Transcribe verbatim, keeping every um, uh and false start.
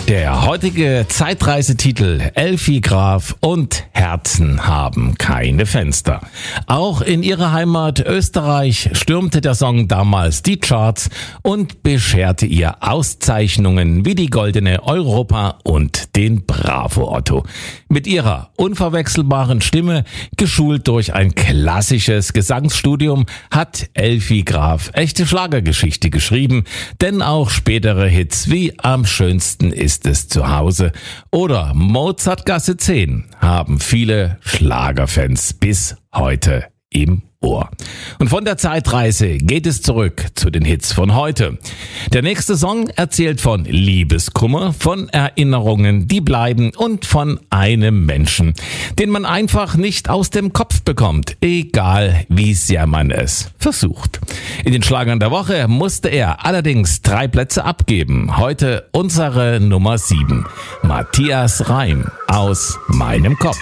Der heutige Zeitreisetitel Elfi Graf und Herzen haben keine Fenster. Auch in ihrer Heimat Österreich stürmte der Song damals die Charts und bescherte ihr Auszeichnungen wie die Goldene Europa und den Bravo Otto. Mit ihrer unverwechselbaren Stimme, geschult durch ein klassisches Gesangsstudium, hat Elfi Graf echte Schlagergeschichte geschrieben, denn auch spätere Hits wie Am schönsten ist es zu Hause oder Mozartgasse zehn haben viele Schlagerfans bis heute im Ohr. Und von der Zeitreise geht es zurück zu den Hits von heute. Der nächste Song erzählt von Liebeskummer, von Erinnerungen, die bleiben und von einem Menschen, den man einfach nicht aus dem Kopf bekommt, egal wie sehr man es versucht. In den Schlagern der Woche musste er allerdings drei Plätze abgeben. Heute unsere Nummer sieben. Matthias Reim aus meinem Kopf.